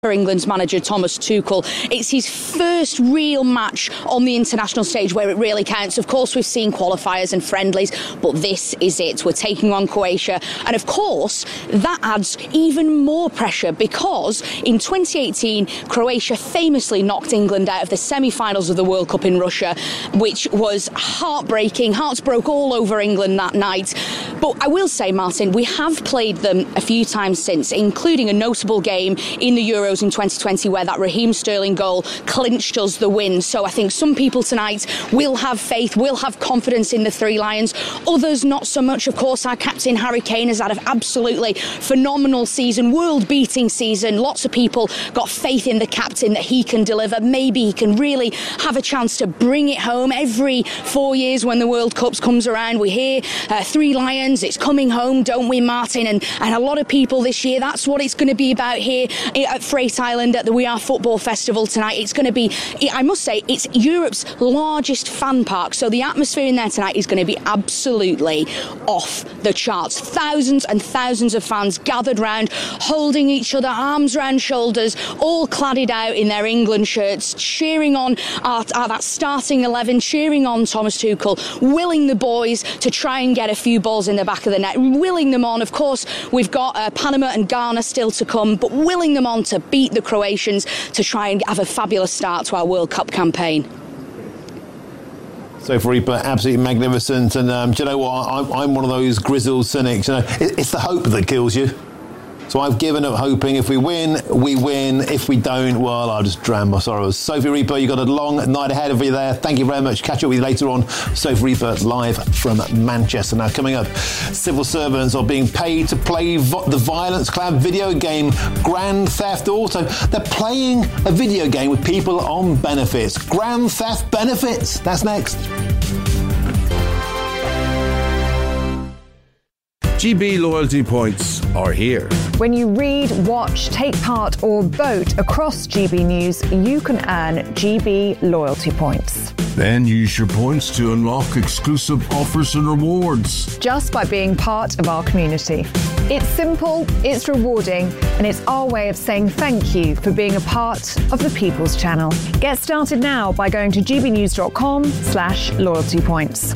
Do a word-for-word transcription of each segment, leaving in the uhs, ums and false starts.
for England's manager Thomas Tuchel. It's his first real match on the international stage where it really counts. Of course, we've seen qualifiers and friendlies, but this is it. We're taking on Croatia. And of course, that adds even more pressure because in twenty eighteen, Croatia famously knocked England out of the semi-finals of the World Cup in Russia, which was heartbreaking. Hearts broke all over England that night. But I will say, Martin, we have played them a few times since, including a notable game in the Euros in twenty twenty where that Raheem Sterling goal clinched us the win. So I think some people tonight will have faith, will have confidence in the Three Lions. Others not so much. Of course, our captain Harry Kane has had an absolutely phenomenal season, world-beating season. Lots of people got faith in the captain that he can deliver. Maybe he can really have a chance to bring it home. Every four years when the World Cups comes around, we hear uh, Three Lions, it's coming home, don't we, Martin? And, and a lot of people this year, that's what it's going to be about here at Freight Island at the We Are Football Festival tonight. It's going to be, I must say, it's Europe's largest fan park, so the atmosphere in there tonight is going to be absolutely off the charts. Thousands and thousands of fans gathered round, holding each other, arms round shoulders, all cladded out in their England shirts, cheering on our, our, that starting eleven, cheering on Thomas Tuchel, willing the boys to try and get a few balls in the back of the net, willing them on. Of course, we've got uh, Panama and Ghana still to come, but willing them on to beat the Croatians to try and have a fabulous start to our World Cup campaign. Sophie Reaper, absolutely magnificent. And um, do you know what? I'm, I'm one of those grizzled cynics. You know, it, it's the hope that kills you. So I've given up hoping. If we win, we win. If we don't, well, I'll just drown my sorrows. Sophie Reaper, you've got a long night ahead of you there. Thank you very much. Catch up with you later on. Sophie Reaper live from Manchester. Now, coming up, civil servants are being paid to play vo- the violence-clad video game Grand Theft Auto. They're playing a video game with people on benefits. Grand Theft benefits. That's next. G B loyalty points are here. When you read, watch, take part or vote across G B News, you can earn G B loyalty points. Then use your points to unlock exclusive offers and rewards. Just by being part of our community. It's simple, it's rewarding, and it's our way of saying thank you for being a part of the People's Channel. Get started now by going to gbnews.com slash loyalty points.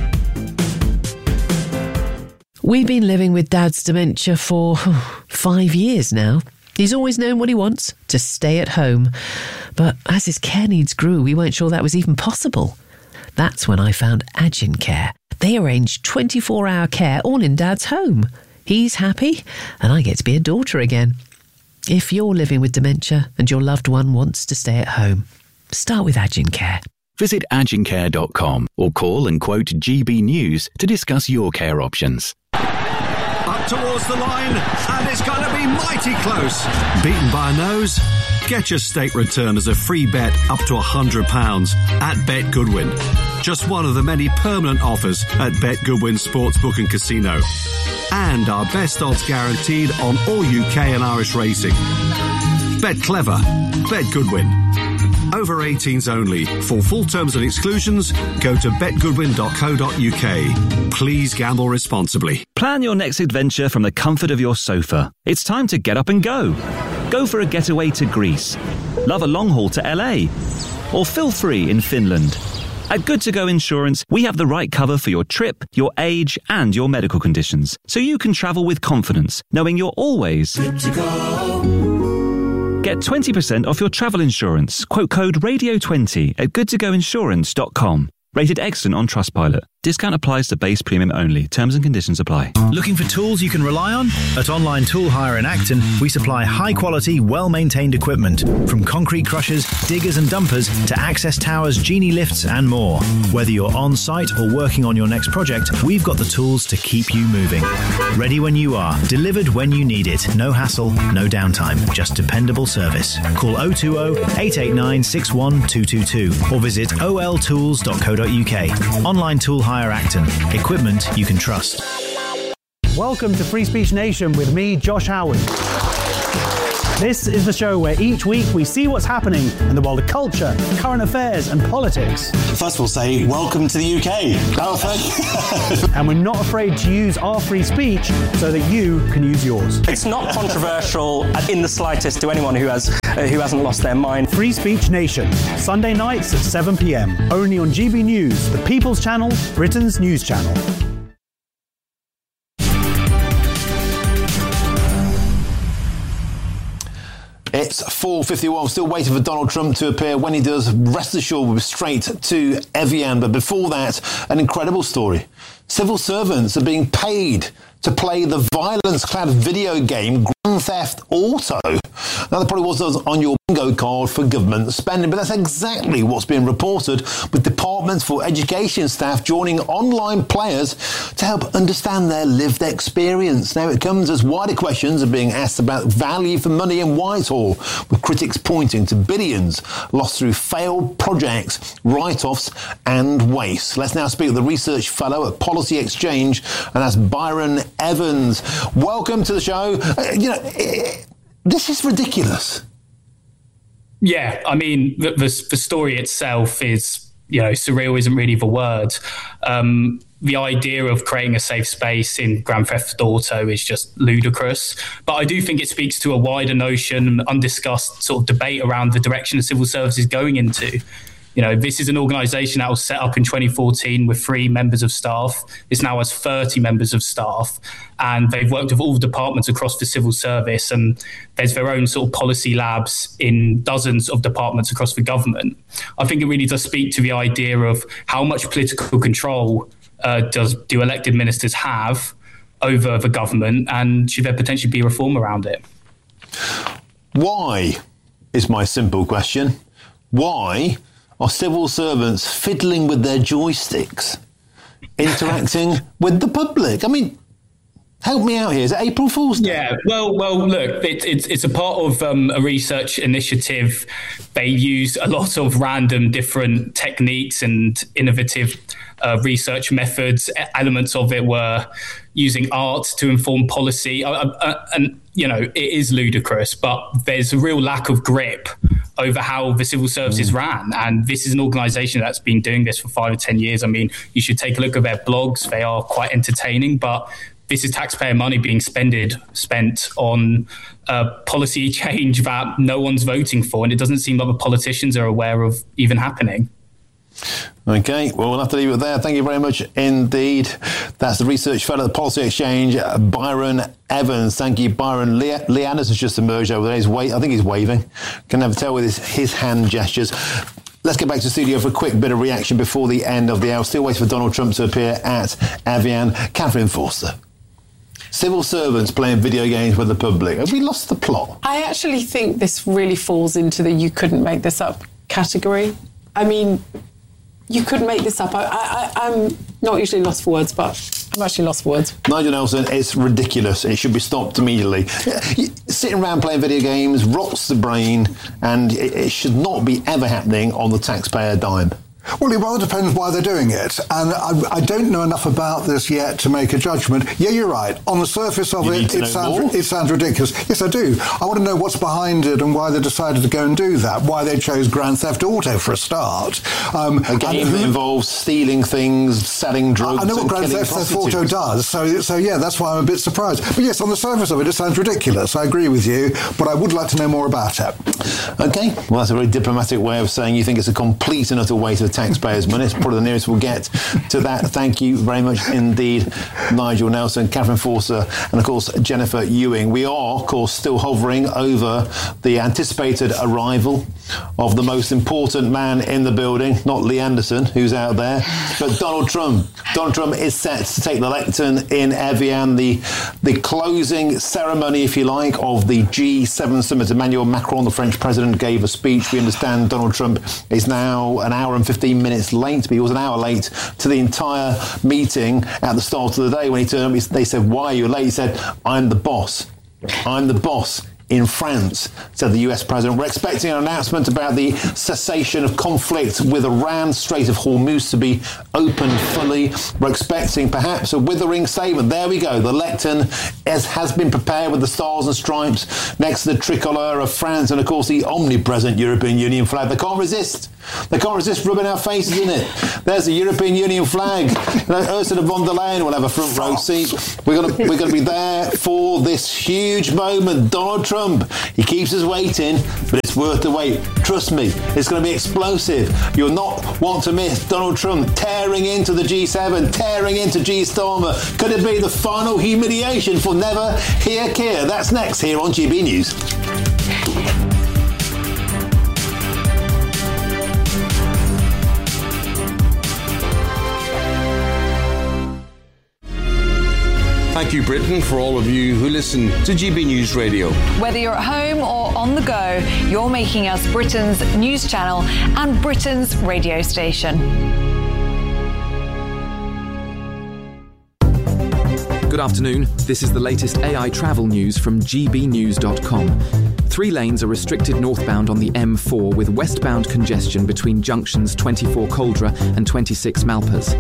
We've been living with Dad's dementia for five years now. He's always known what he wants, to stay at home. But as his care needs grew, we weren't sure that was even possible. That's when I found Agin Care. They arrange twenty-four hour care all in Dad's home. He's happy, and I get to be a daughter again. If you're living with dementia and your loved one wants to stay at home, start with Agin Care. Visit agin care dot com or call and quote G B News to discuss your care options. Up towards the line, and it's going to be mighty close. Beaten by a nose? Get your stake return as a free bet up to one hundred pounds at Bet Goodwin. Just one of the many permanent offers at Bet Goodwin Sportsbook and Casino. And our best odds guaranteed on all U K and Irish racing. Bet clever. Bet Goodwin. Over eighteens only. For full terms and exclusions, go to bet goodwin dot co dot uk. Please gamble responsibly. Plan your next adventure from the comfort of your sofa. It's time to get up and go. Go for a getaway to Greece. Love a long haul to L A. Or feel free in Finland. At Good To Go Insurance, we have the right cover for your trip, your age, and your medical conditions. So you can travel with confidence, knowing you're always good to go. Get twenty percent off your travel insurance. Quote code radio twenty at good to go insurance dot com. Rated excellent on Trustpilot. Discount applies to base premium only. Terms and conditions apply. Looking for tools you can rely on? At Online Tool Hire in Acton, we supply high-quality, well-maintained equipment. From concrete crushers, diggers and dumpers to access towers, genie lifts and more. Whether you're on-site or working on your next project, we've got the tools to keep you moving. Ready when you are. Delivered when you need it. No hassle, no downtime. Just dependable service. Call oh two oh, eight eight nine, six one two two two or visit o l tools dot co dot uk. Online Tool Hire Acton. Equipment you can trust. Welcome to Free Speech Nation with me, Josh Howard. This is the show where each week we see what's happening in the world of culture, current affairs and politics. First we'll say, welcome to the U K. Oh, thank you. And we're not afraid to use our free speech so that you can use yours. It's not controversial in the slightest to anyone who has uh, who hasn't lost their mind. Free Speech Nation, Sunday nights at seven p.m. Only on G B News, the People's Channel, Britain's news channel. It's four fifty-one. Still waiting for Donald Trump to appear. When he does, rest assured we'll be straight to Evian. But before that, an incredible story. Civil servants are being paid to play the violence-clad video game Grand Theft Auto. Now, that probably was on your bingo card for government spending, but that's exactly what's being reported, with departments for education staff joining online players to help understand their lived experience. Now, it comes as wider questions are being asked about value for money in Whitehall, with critics pointing to billions lost through failed projects, write-offs and waste. Let's now speak to the research fellow at Policy Exchange, and that's Byron Evans. Welcome to the show. Uh, you know, it, this is ridiculous. Yeah, I mean, the, the, the story itself is, you know, surreal isn't really the word. Um, the idea of creating a safe space in Grand Theft Auto is just ludicrous. But I do think it speaks to a wider notion, undiscussed sort of debate around the direction the civil service is going into. You know, this is an organisation that was set up in twenty fourteen with three members of staff. It now has thirty members of staff, and they've worked with all the departments across the civil service, and there's their own sort of policy labs in dozens of departments across the government. I think it really does speak to the idea of how much political control uh, does do elected ministers have over the government, and should there potentially be reform around it? Why is my simple question. Why are civil servants fiddling with their joysticks, interacting with the public? I mean, help me out here. Is it April Fool's Day? Yeah, well, well, look, it, it's it's a part of um, a research initiative. They use a lot of random different techniques and innovative uh, research methods. Elements of it were using art to inform policy. Uh, uh, and, you know, it is ludicrous, but there's a real lack of grip over how the civil service is mm. ran. And this is an organisation that's been doing this for five or ten years. I mean, you should take a look at their blogs. They are quite entertaining, but this is taxpayer money being spended, spent on uh, policy change that no one's voting for. And it doesn't seem like the politicians are aware of even happening. OK, well, we'll have to leave it there. Thank you very much indeed. That's the research fellow at the Policy Exchange, Byron Evans. Thank you, Byron. Le- Leanders has just emerged over there. He's wa- I think he's waving. Can never tell with his, his hand gestures. Let's get back to the studio for a quick bit of reaction before the end of the hour. Still waiting for Donald Trump to appear at Evian. Catherine Forster. Civil servants playing video games with the public. Have we lost the plot? I actually think this really falls into the you couldn't make this up category. I mean, you couldn't make this up. I, I, I'm not usually lost for words, but I'm actually lost for words. Nigel Nelson, it's ridiculous. It should be stopped immediately. Sitting around playing video games rots the brain, and it, it should not be ever happening on the taxpayer dime. Well, it rather depends why they're doing it. And I, I don't know enough about this yet to make a judgment. Yeah, you're right. On the surface of you it, it sounds, it sounds ridiculous. Yes, I do. I want to know what's behind it and why they decided to go and do that, why they chose Grand Theft Auto for a start. Um, a game that involves stealing things, selling drugs, I know what and Grand Theft Auto does, so, so yeah, that's why I'm a bit surprised. But yes, on the surface of it, it sounds ridiculous. I agree with you, but I would like to know more about it. OK, well, that's a very diplomatic way of saying you think it's a complete and utter waste of taxpayers' money. It's probably the nearest we'll get to that. Thank you very much indeed, Nigel Nelson, Catherine Forster, and of course Jennifer Ewing. We are, of course, still hovering over the anticipated arrival of the most important man in the building, not Lee Anderson, who's out there, but Donald Trump. Donald Trump is set to take the lectern in Evian, the the closing ceremony, if you like, of the G seven summit. Emmanuel Macron, the French president, gave a speech. We understand Donald Trump is now an hour and fifteen minutes late, but he was an hour late to the entire meeting at the start of the day. When he turned up, they said, "Why are you late?" He said, "I'm the boss. I'm the boss in France, said the U S president. We're expecting an announcement about the cessation of conflict with Iran, Strait of Hormuz to be opened fully. We're expecting perhaps a withering statement. There we go. The lectern has, has been prepared with the stars and stripes next to the tricolour of France and, of course, the omnipresent European Union flag. They can't resist. They can't resist rubbing our faces in it. There's the European Union flag. You know, Ursula von der Leyen will have a front row seat. We're going to we're going to be there for this huge moment. Donald Trump, he keeps us waiting, but it's worth the wait. Trust me, it's going to be explosive. You'll not want to miss Donald Trump tearing into the G seven, tearing into G Starmer. Could it be the final humiliation for Never Hear Keir? That's next here on G B News. Thank you, Britain, for all of you who listen to G B News Radio. Whether you're at home or on the go, you're making us Britain's news channel and Britain's radio station. Good afternoon. This is the latest A I travel news from G B news dot com. Three lanes are restricted northbound on the M four with westbound congestion between junctions twenty-four Coldra and twenty-six Malpas.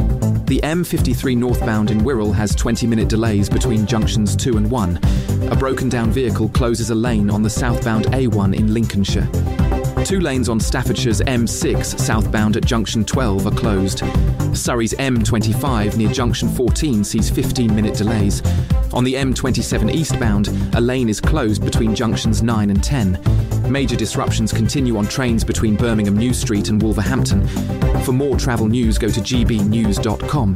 The M fifty-three northbound in Wirral has twenty-minute delays between junctions two and one. A broken-down vehicle closes a lane on the southbound A one in Lincolnshire. Two lanes on Staffordshire's M six southbound at junction twelve are closed. Surrey's M twenty-five near junction fourteen sees fifteen-minute delays. On the M twenty-seven eastbound, a lane is closed between junctions nine and ten. Major disruptions continue on trains between Birmingham New Street and Wolverhampton. For more travel news, go to G B news dot com.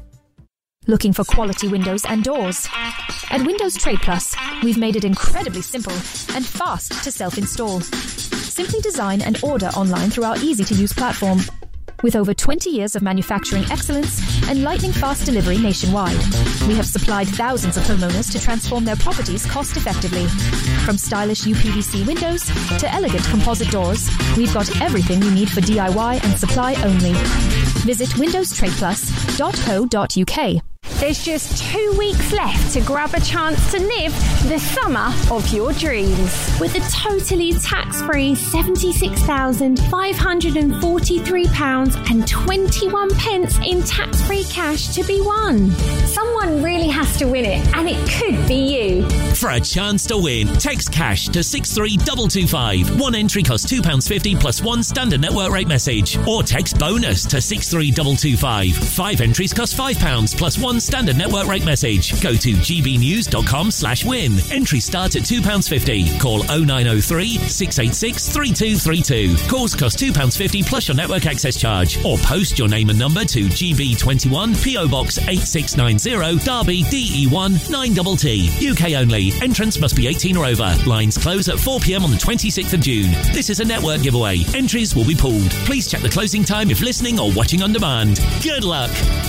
Looking for quality windows and doors? At Windows Trade Plus, we've made it incredibly simple and fast to self-install. Simply design and order online through our easy-to-use platform. With over twenty years of manufacturing excellence and lightning-fast delivery nationwide, we have supplied thousands of homeowners to transform their properties cost-effectively. From stylish U P V C windows to elegant composite doors, we've got everything you need for D I Y and supply only. Visit windows trade plus dot co dot U K. There's just two weeks left to grab a chance to live the summer of your dreams. With a totally tax-free seventy-six thousand five hundred forty-three pounds and twenty-one pence in tax-free cash to be won. Someone really has to win it, and it could be you. For a chance to win, text cash to six three two two five. One entry costs two pounds fifty plus one standard network rate message. Or text bonus to six three two two five. Five entries cost five pounds plus one standard network rate message. Go to G B news dot com slash win. Entry start at two pounds fifty. Call oh nine oh three, six eight six, three two three two. Calls cost two pounds fifty plus your network access charge. Or post your name and number to G B twenty-one, P O Box eight six nine zero, Derby, D E one nine T T. U K only. Entrance must be eighteen or over. Lines close at four p.m. on the twenty-sixth of June. This is a network giveaway. Entries will be pulled. Please check the closing time if listening or watching on demand. Good luck.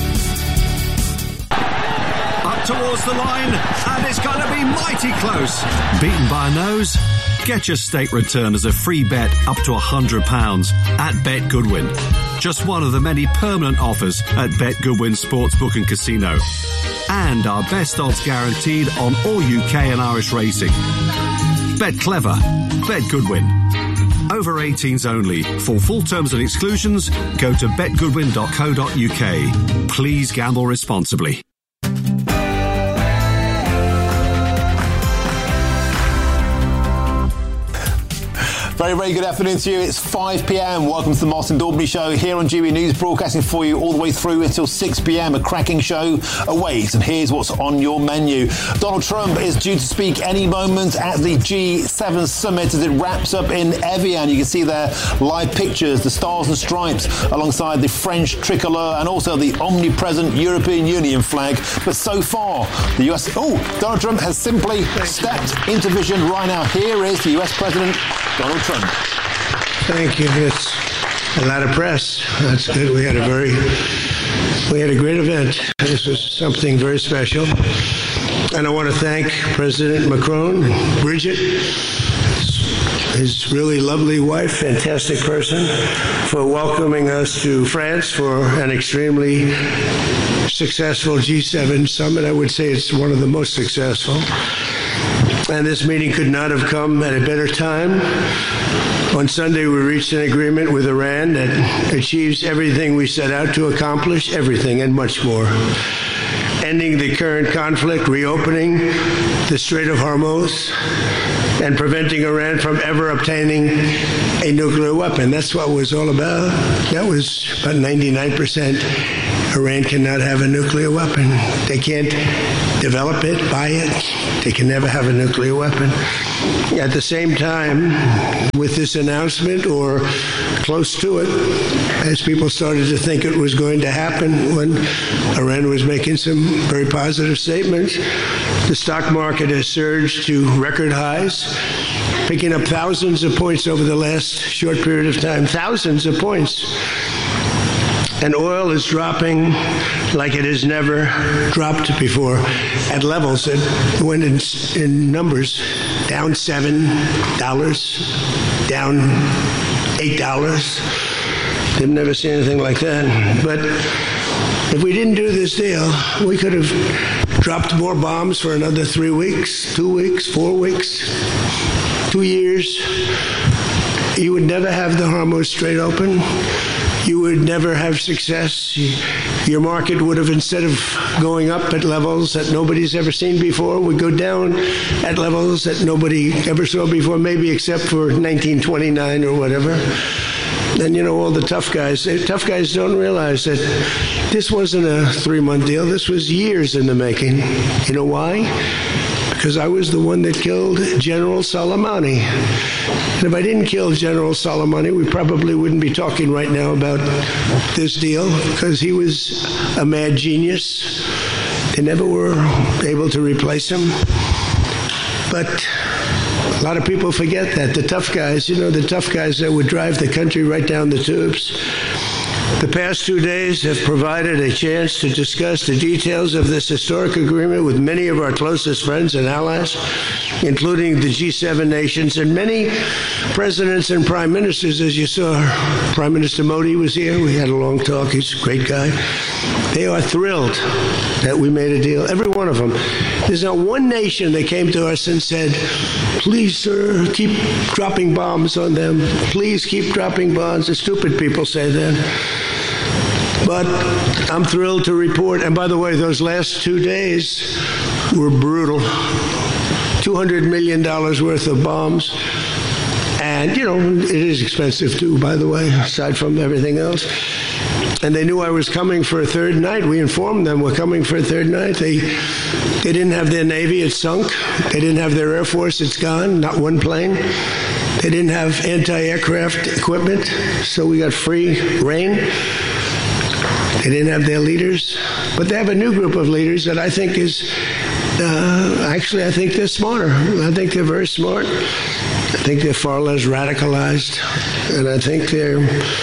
Up towards the line, and it's going to be mighty close. Beaten by a nose? Get your state return as a free bet up to one hundred pounds at Bet Goodwin. Just one of the many permanent offers at Bet Goodwin Sportsbook and Casino. And our best odds guaranteed on all U K and Irish racing. Bet clever. Bet Goodwin. Over eighteens only. For full terms and exclusions, go to bet goodwin dot co dot U K. Please gamble responsibly. Very, very good afternoon to you. It's five p.m. Welcome to the Martin Daubney Show here on G B News, broadcasting for you all the way through until six p.m. A cracking show awaits, and here's what's on your menu. Donald Trump is due to speak any moment at the G seven summit as it wraps up in Evian. You can see there live pictures, the stars and stripes alongside the French tricolour and also the omnipresent European Union flag. But so far, the U S... Oh, Donald Trump has simply stepped into vision right now. Here is the U S President, Donald Trump. Thank you. It's a lot of press. That's good. We had a very, we had a great event. This was something very special. And I want to thank President Macron, Bridget, his really lovely wife, fantastic person, for welcoming us to France for an extremely successful G seven summit. I would say it's one of the most successful. and this meeting could not have come at a better time. On Sunday, we reached an agreement with Iran that achieves everything we set out to accomplish, everything and much more. Ending the current conflict, reopening the Strait of Hormuz, and preventing Iran from ever obtaining a nuclear weapon. That's what it was all about. That was about ninety-nine percent. Iran cannot have a nuclear weapon. They can't develop it, buy it. They can never have a nuclear weapon. At the same time, with this announcement, or close to it, as people started to think it was going to happen when Iran was making some very positive statements, the stock market has surged to record highs, picking up thousands of points over the last short period of time, thousands of points. And oil is dropping like it has never dropped before at levels that went in, in numbers down seven dollars, down eight dollars. They've never seen anything like that. But if we didn't do this deal, we could have dropped more bombs for another three weeks, two weeks, four weeks, two years. You would never have the Hormuz Strait open. You would never have success. Your market would have, instead of going up at levels that nobody's ever seen before, would go down at levels that nobody ever saw before, maybe except for nineteen twenty-nine or whatever. And, you know, all the tough guys, tough guys don't realize that this wasn't a three-month deal. This was years in the making. You know why? Because I was the one that killed General Soleimani. And if I didn't kill General Soleimani, we probably wouldn't be talking right now about this deal, because he was a mad genius. They never were able to replace him. But a lot of people forget that. The tough guys, you know, the tough guys that would drive the country right down the tubes. The past two days have provided a chance to discuss the details of this historic agreement with many of our closest friends and allies, including the G seven nations and many presidents and prime ministers. As you saw, Prime Minister Modi was here. We had a long talk. He's a great guy. They are thrilled that we made a deal, every one of them. There's not one nation that came to us and said, please, sir, keep dropping bombs on them. Please keep dropping bombs. The stupid people say that. But I'm thrilled to report, and by the way, those last two days were brutal. two hundred million dollars worth of bombs. And, you know, it is expensive too, by the way, aside from everything else. And they knew I was coming for a third night. We informed them we're coming for a third night. They they didn't have their Navy, it's sunk. They didn't have their Air Force, it's gone, not one plane. They didn't have anti-aircraft equipment, so we got free reign. They didn't have their leaders, but they have a new group of leaders that I think is, uh, actually, I think they're smarter. I think they're very smart. I think they're far less radicalized, and I think they're,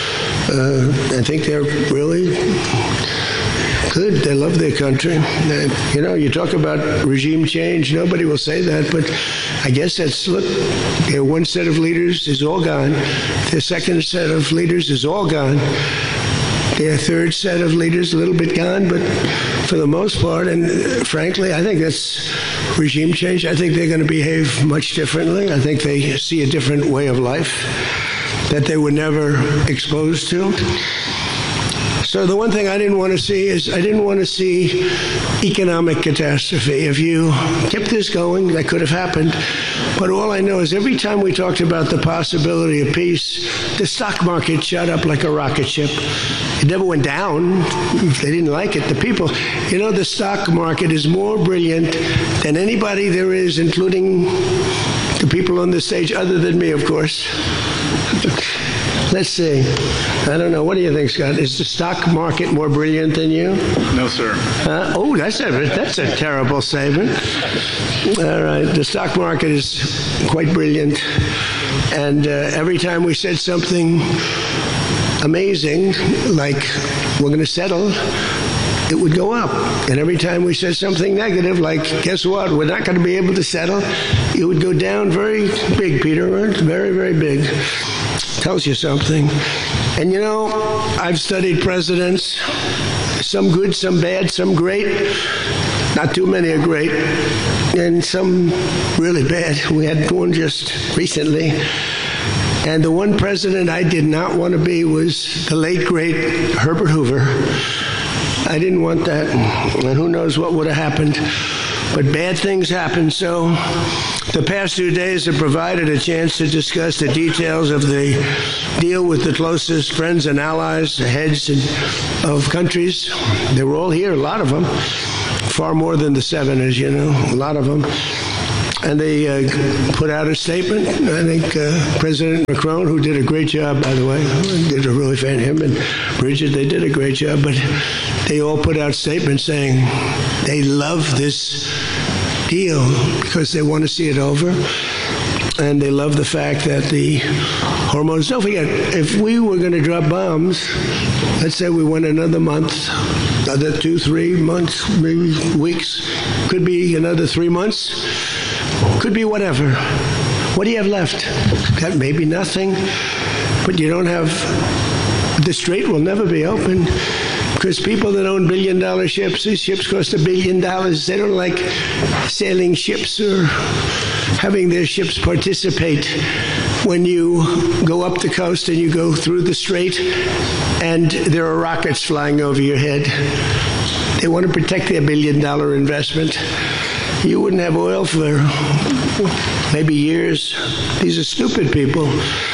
uh, I think they're really good. They love their country. They, you know, you talk about regime change, nobody will say that, but I guess that's, look, their one set of leaders is all gone. Their second set of leaders is all gone. Their third set of leaders, a little bit gone, but for the most part, and uh, frankly, I think that's regime change. I think they're going to behave much differently. I think they see a different way of life that they were never exposed to. So the one thing I didn't want to see is I didn't want to see economic catastrophe. If you kept this going, that could have happened. But all I know is every time we talked about the possibility of peace, the stock market shot up like a rocket ship. It never went down. They didn't like it. The people, you know, the stock market is more brilliant than anybody there is, including the people on the stage, other than me, of course. Let's see. I don't know. What do you think, Scott? Is the stock market more brilliant than you? No, sir. Uh, oh, that's a that's a terrible statement. All right. The stock market is quite brilliant, and uh, every time we said something amazing, like we're going to settle, it would go up. And every time we said something negative, like, guess what, we're not going to be able to settle, it would go down very big, Peter. Very, very big. Tells you something. And you know, I've studied presidents, some good, some bad, some great. Not too many are great, and some really bad. We had one just recently. And the one president I did not want to be was the late, great Herbert Hoover. I didn't want that, and who knows what would have happened. But bad things happen, so the past two days have provided a chance to discuss the details of the deal with the closest friends and allies, the heads of countries. They were all here, a lot of them, far more than the seven, as you know, a lot of them. And they uh, put out a statement. I think uh, President Macron, who did a great job, by the way, did a really fan, him and Bridget, they did a great job, but they all put out statements saying they love this deal because they want to see it over. And they love the fact that the hormones, don't forget, if we were going to drop bombs, let's say we went another month, another two, three months, maybe weeks, could be another three months, could be whatever. What do you have left? Got maybe nothing, but you don't have, the strait will never be open. Because people that own billion-dollar ships, these ships cost a billion dollars. They don't like sailing ships or having their ships participate when you go up the coast and you go through the strait and there are rockets flying over your head. They want to protect their billion-dollar investment. You wouldn't have oil for maybe years. These are stupid people.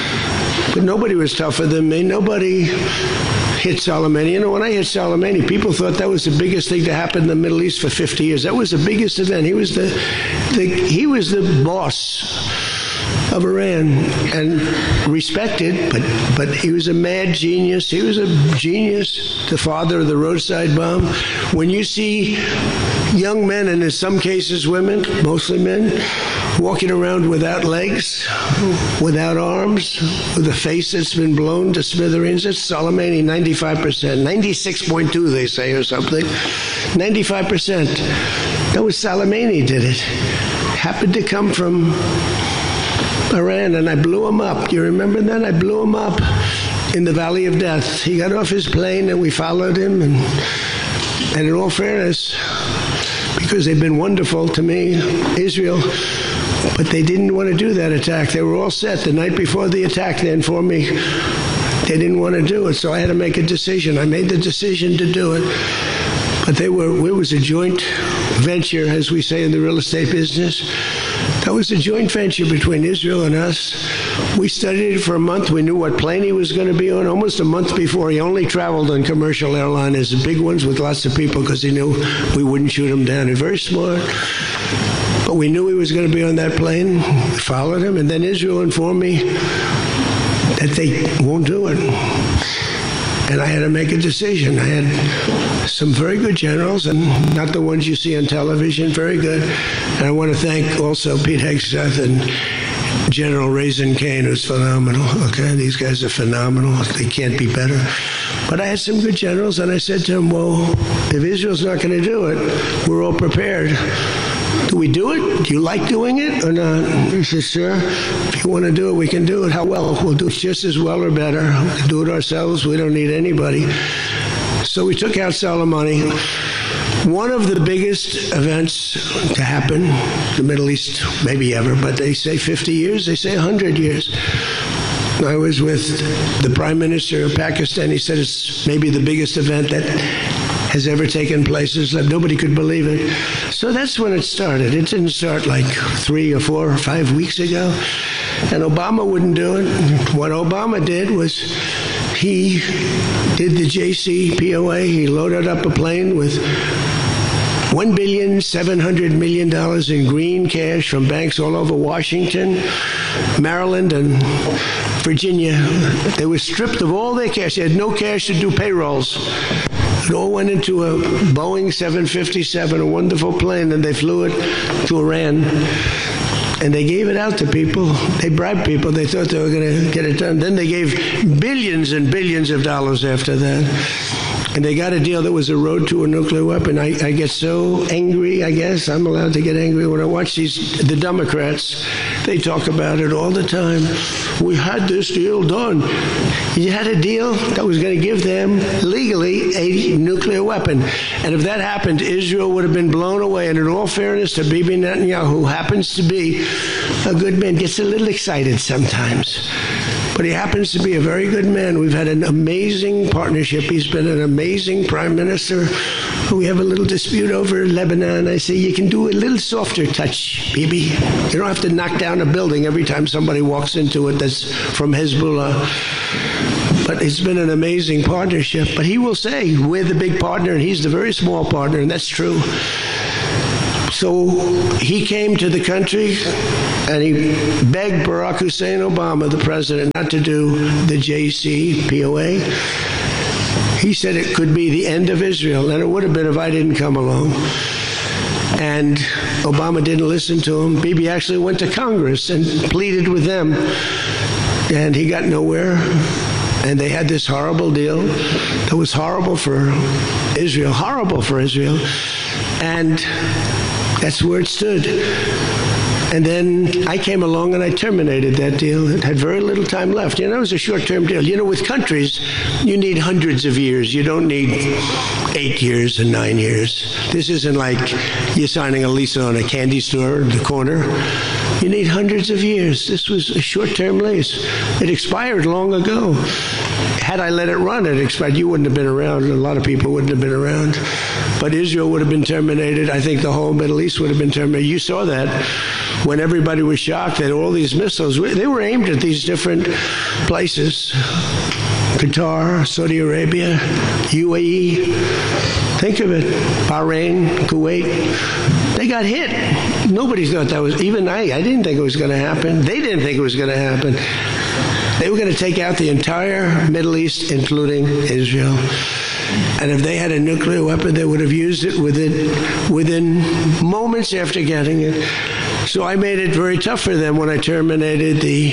But nobody was tougher than me. Nobody hit Soleimani. You know, when I hit Soleimani, people thought that was the biggest thing to happen in the Middle East for fifty years. That was the biggest event. He was the, the he was the boss of Iran and respected, but but he was a mad genius. He was a genius, the father of the roadside bomb. When you see young men, and in some cases women, mostly men, walking around without legs, without arms, with a face that's been blown to smithereens. It's Soleimani, ninety-five percent. ninety-six point two, they say, or something. ninety-five percent. That was Soleimani did it. Happened to come from Iran, and I blew him up. You remember that? I blew him up in the Valley of Death. He got off his plane, and we followed him, and, and in all fairness, because they've been wonderful to me, Israel, but they didn't want to do that attack. They were all set. The night before the attack, they informed me they didn't want to do it, so I had to make a decision. I made the decision to do it, but they were, it was a joint venture, as we say in the real estate business. That was a joint venture between Israel and us. We studied it for a month. We knew what plane he was going to be on. Almost a month before, he only traveled on commercial airliners, the big ones with lots of people, because he knew we wouldn't shoot him down. He's very smart. But we knew he was going to be on that plane. We followed him, and then Israel informed me that they won't do it. And I had to make a decision. I had some very good generals, and not the ones you see on television, very good. And I want to thank also Pete Hegseth and General Raisin Kane, who's phenomenal. Okay, these guys are phenomenal. They can't be better. But I had some good generals, and I said to them, well, if Israel's not going to do it, we're all prepared. Do we do it? Do you like doing it or not? He says, sir, if you want to do it, we can do it. How well? We'll do it just as well or better. We'll do it ourselves. We don't need anybody. So we took out Soleimani. One of the biggest events to happen in the Middle East, maybe ever, but they say fifty years, they say one hundred years. I was with the Prime Minister of Pakistan. He said it's maybe the biggest event that has ever taken place. It's like nobody could believe it. So that's when it started. It didn't start like three or four or five weeks ago. And Obama wouldn't do it. What Obama did was he did the J C P O A. He loaded up a plane with one billion seven hundred million dollars in green cash from banks all over Washington, Maryland, and Virginia. They were stripped of all their cash. They had no cash to do payrolls. It all went into a Boeing seven fifty-seven, a wonderful plane, and they flew it to Iran. And they gave it out to people. They bribed people. They thought they were going to get it done. Then they gave billions and billions of dollars after that. And they got a deal that was a road to a nuclear weapon. I, I get so angry, I guess. I'm allowed to get angry when I watch these, the Democrats. They talk about it all the time. We had this deal done. You had a deal that was going to give them legally a nuclear weapon. And if that happened, Israel would have been blown away. And in all fairness to Bibi Netanyahu, who happens to be a good man, gets a little excited sometimes. But he happens to be a very good man. We've had an amazing partnership. He's been an amazing prime minister. We have a little dispute over Lebanon. I say, you can do a little softer touch, Bibi. You don't have to knock down a building every time somebody walks into it that's from Hezbollah. But it's been an amazing partnership. But he will say, we're the big partner, and he's the very small partner, and that's true. So he came to the country and he begged Barack Hussein Obama, the president, not to do the J C P O A. He said it could be the end of Israel, and it would have been if I didn't come along. And Obama didn't listen to him. Bibi actually went to Congress and pleaded with them, and he got nowhere. And they had this horrible deal that was horrible for Israel, horrible for Israel. And that's where it stood. And then I came along and I terminated that deal. It had very little time left. You know, it was a short-term deal. You know, with countries, you need hundreds of years. You don't need eight years and nine years. This isn't like you're signing a lease on a candy store in the corner. You need hundreds of years. This was a short-term lease. It expired long ago. Had I let it run, it expired. You wouldn't have been around. A lot of people wouldn't have been around. But Israel would have been terminated. I think the whole Middle East would have been terminated. You saw that when everybody was shocked that all these missiles, they were aimed at these different places. Qatar, Saudi Arabia, U A E. Think of it. Bahrain, Kuwait. They got hit. Nobody thought that was, even I, I didn't think it was going to happen. They didn't think it was going to happen. They were going to take out the entire Middle East, including Israel. And if they had a nuclear weapon, they would have used it within, within moments after getting it. So I made it very tough for them when I terminated the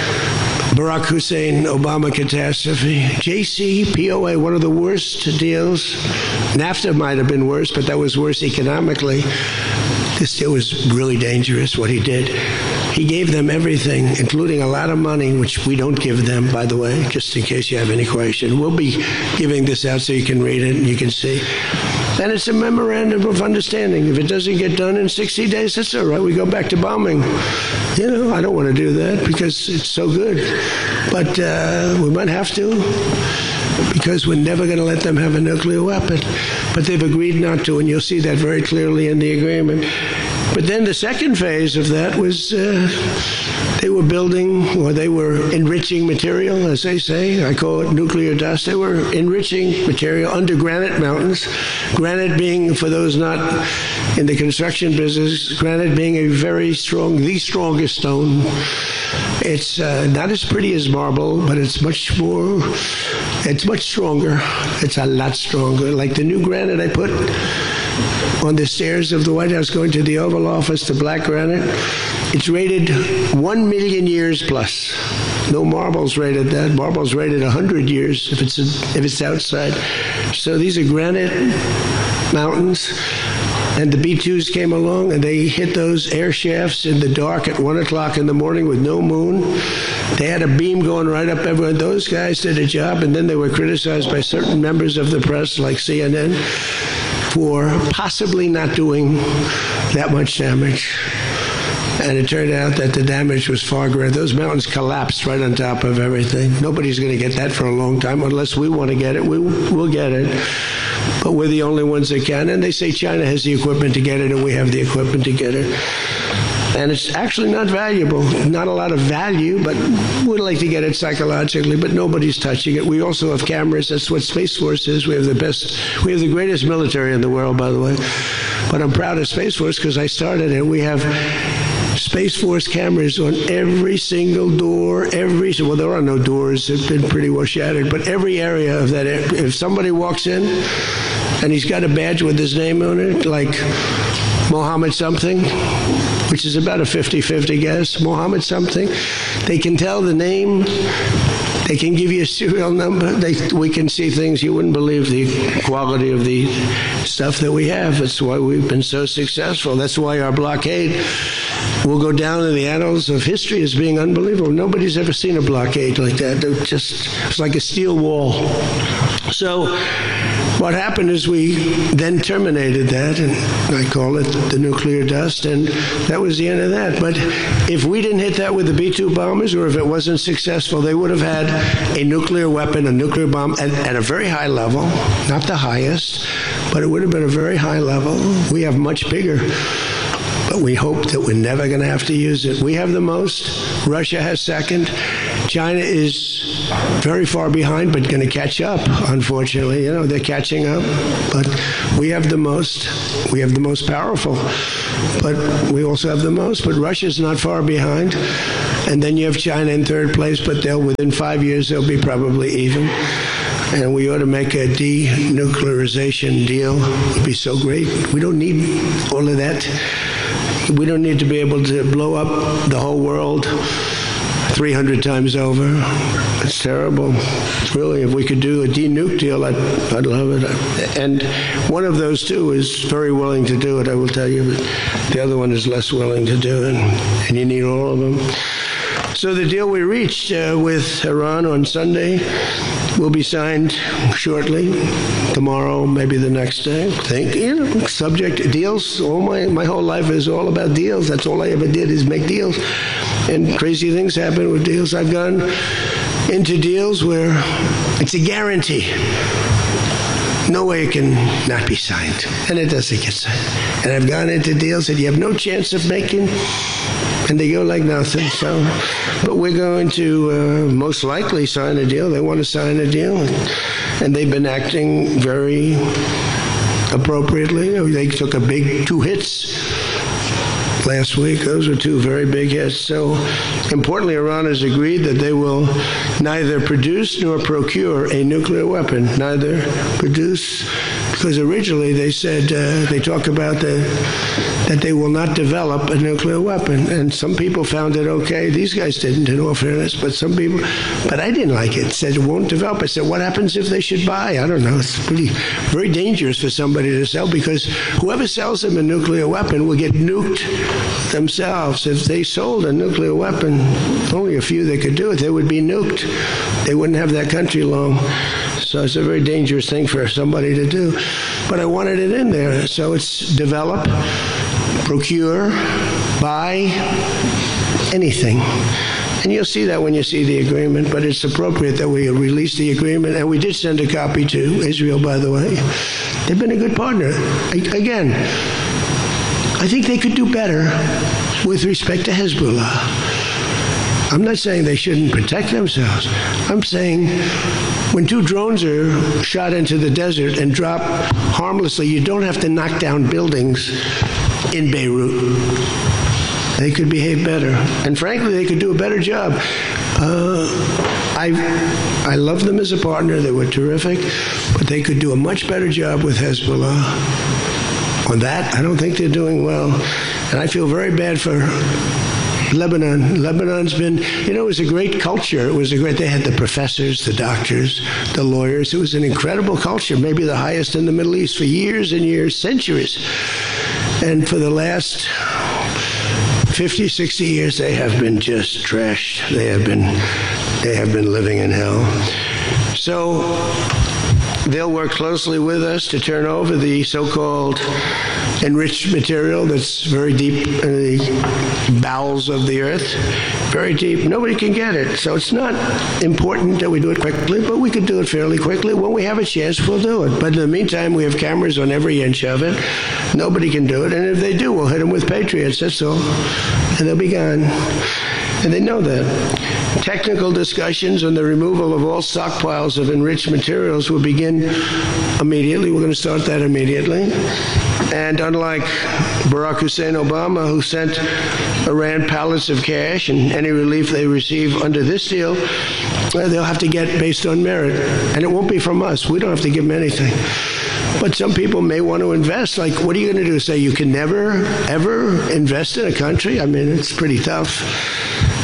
Barack Hussein Obama catastrophe. J C P O A, one of the worst deals. NAFTA might have been worse, but that was worse economically. This deal was really dangerous, what he did. He gave them everything, including a lot of money, which we don't give them, by the way, just in case you have any question. We'll be giving this out so you can read it and you can see. And it's a memorandum of understanding. If it doesn't get done in sixty days, that's all right. We go back to bombing. You know, I don't want to do that because it's so good. But uh, we might have to, because we're never going to let them have a nuclear weapon. But they've agreed not to, and you'll see that very clearly in the agreement. But then the second phase of that was uh, they were building, or they were enriching material, as they say. I call it nuclear dust. They were enriching material under granite mountains. Granite being, for those not in the construction business, granite being a very strong, the strongest stone. It's uh, not as pretty as marble, but it's much more, it's much stronger. It's a lot stronger. Like the new granite I put on the stairs of the White House going to the Oval Office, the black granite, it's rated one million years plus. No marble's rated that. Marble's rated one hundred years if it's, if it's outside. So these are granite mountains. And the B twos came along and they hit those air shafts in the dark at one o'clock in the morning with no moon. They had a beam going right up everywhere. Those guys did a job, and then they were criticized by certain members of the press like C N N for possibly not doing that much damage. And it turned out that the damage was far greater. Those mountains collapsed right on top of everything. Nobody's going to get that for a long time. Unless we want to get it, we, we'll get it. But we're the only ones that can. And they say China has the equipment to get it, and we have the equipment to get it. And it's actually not valuable. Not a lot of value, but we'd like to get it psychologically, but nobody's touching it. We also have cameras. That's what Space Force is. We have the best, we have the greatest military in the world, by the way. But I'm proud of Space Force because I started it. We have Space Force cameras on every single door, every, well, there are no doors. They've been pretty well shattered, but every area of that, if somebody walks in and he's got a badge with his name on it, like Mohammed something, which is about a fifty-fifty guess, Mohammed something, they can tell the name They can give you a serial number. They, we can see things you wouldn't believe the quality of the stuff that we have. That's why we've been so successful. That's why our blockade will go down in the annals of history as being unbelievable. Nobody's ever seen a blockade like that. It just, it's like a steel wall. So what happened is we then terminated that, and I call it the nuclear dust, and that was the end of that. But if we didn't hit that with the B two bombers, or if it wasn't successful, they would have had a nuclear weapon, a nuclear bomb at, at a very high level, not the highest, but it would have been a very high level. We have much bigger, but we hope that we're never going to have to use it. We have the most. Russia has second. China is very far behind, but going to catch up, unfortunately. You know, they're catching up, but we have the most. We have the most powerful, but we also have the most. But Russia's not far behind. And then you have China in third place, but they'll, within five years, they'll be probably even. And we ought to make a denuclearization deal. It would be so great. We don't need all of that. We don't need to be able to blow up the whole world three hundred times over. It's terrible. It's really, if we could do a denuke deal, I'd, I'd love it. And one of those two is very willing to do it, I will tell you. But the other one is less willing to do it. And you need all of them. So the deal we reached uh, with Iran on Sunday will be signed shortly, tomorrow, maybe the next day. Think, you know, subject deals. All my my whole life is all about deals. That's all I ever did is make deals, and crazy things happen with deals. I've gone into deals where it's a guarantee. No way it can not be signed, and it doesn't get signed. And I've gone into deals that you have no chance of making, and they go like nothing. So, but we're going to uh, most likely sign a deal. They want to sign a deal, and they've been acting very appropriately. They took a big two hits last week. Those were two very big hits. So, importantly, Iran has agreed that they will neither produce nor procure a nuclear weapon. Neither produce, because originally they said, uh, they talk about the, that they will not develop a nuclear weapon. And some people found it okay. These guys didn't, in all fairness, but some people, but I didn't like it. Said it won't develop. I said, what happens if they should buy? I don't know. It's pretty, very dangerous for somebody to sell, because whoever sells them a nuclear weapon will get nuked themselves. If they sold a nuclear weapon, only a few that could do it, they would be nuked. They wouldn't have that country long. So it's a very dangerous thing for somebody to do. But I wanted it in there. So it's develop, procure, buy, anything. And you'll see that when you see the agreement, but it's appropriate that we release the agreement. And we did send a copy to Israel, by the way. They've been a good partner. Again, I think they could do better with respect to Hezbollah. I'm not saying they shouldn't protect themselves. I'm saying when two drones are shot into the desert and drop harmlessly, you don't have to knock down buildings in Beirut. They could behave better. And frankly, they could do a better job. Uh, I I love them as a partner. They were terrific. But they could do a much better job with Hezbollah. On that, I don't think they're doing well. And I feel very bad for Lebanon. Lebanon's been, you know, it was a great culture. It was a great, they had the professors, the doctors, the lawyers. It was an incredible culture, maybe the highest in the Middle East for years and years, centuries. And for the last fifty, sixty years, they have been just trashed. They have been, they have been living in hell. So they'll work closely with us to turn over the so-called enriched material that's very deep in the bowels of the earth, very deep. Nobody can get it. So it's not important that we do it quickly, but we could do it fairly quickly. When we have a chance, we'll do it. But in the meantime, we have cameras on every inch of it. Nobody can do it. And if they do, we'll hit them with Patriots. That's all. And they'll be gone. And they know that. Technical discussions on the removal of all stockpiles of enriched materials will begin immediately. We're going to start that immediately. And unlike Barack Hussein Obama, who sent Iran pallets of cash, and any relief they receive under this deal, they'll have to get based on merit. And it won't be from us. We don't have to give them anything. But some people may want to invest. Like, what are you going to do? Say you can never, ever invest in a country? I mean, it's pretty tough.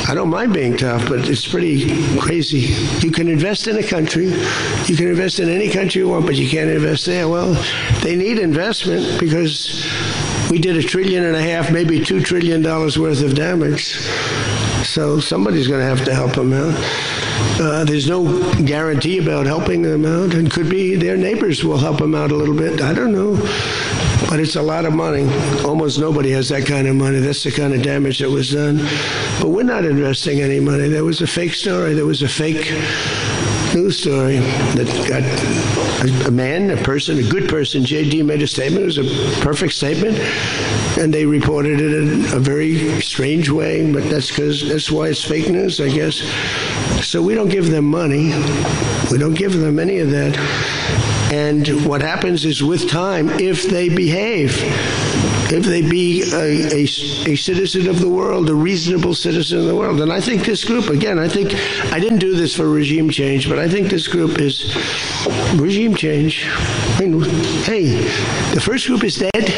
I don't mind being tough, but it's pretty crazy. You can invest in a country. You can invest in any country you want, but you can't invest there. Well, they need investment because we did a trillion and a half, maybe two trillion dollars worth of damage. So somebody's going to have to help them out. Uh, there's no guarantee about helping them out, and could be their neighbors will help them out a little bit. I don't know. But it's a lot of money. Almost nobody has that kind of money. That's the kind of damage that was done. But we're not investing any money. There was a fake story. There was a fake news story that got a, a man, a person, a good person. J D made a statement. It was a perfect statement. And they reported it in a very strange way. But that's because that's why it's fake news, I guess. So we don't give them money. We don't give them any of that. And what happens is with time, if they behave, if they be a, a, a citizen of the world, a reasonable citizen of the world. And I think this group, again, I think, I didn't do this for regime change, but I think this group is regime change. I mean, hey, the first group is dead.